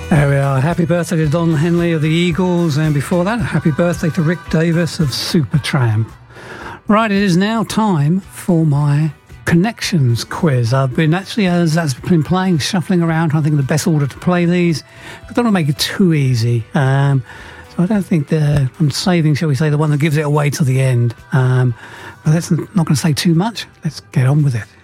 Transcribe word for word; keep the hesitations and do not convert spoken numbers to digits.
There we are. Happy birthday to Don Henley of the Eagles, and before that, happy birthday to Rick Davis of Supertramp. Right, it is now time for my Connections quiz. I've been actually, as I've been playing, shuffling around, trying to think of the best order to play these. I don't want to make it too easy. Um, so I don't think that I'm saving, shall we say, the one that gives it away till the end. Um, but that's not going to say too much. Let's get on with it.